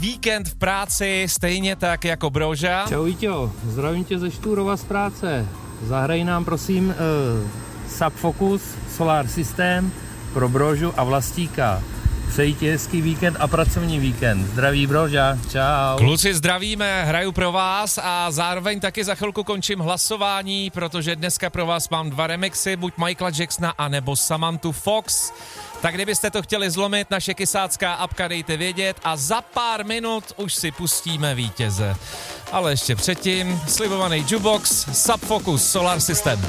víkend v práci, stejně tak jako Broža. Čau Víťo, zdravím tě ze Štúrova z práce. Zahraj nám prosím Subfocus Solar System pro Brožu a Vlastíka. Přeji ti hezký víkend a pracovní víkend. Zdraví Broža, čau. Kluci, zdravíme, hraju pro vás a zároveň taky za chvilku končím hlasování, protože dneska pro vás mám 2 remixy, buď Michaela Jacksona, anebo Samantu Fox. Tak kdybyste to chtěli zlomit, naše kysácká apka dejte vědět a za pár minut už si pustíme vítěze. Ale ještě předtím slibovaný jukebox Subfocus Solar System.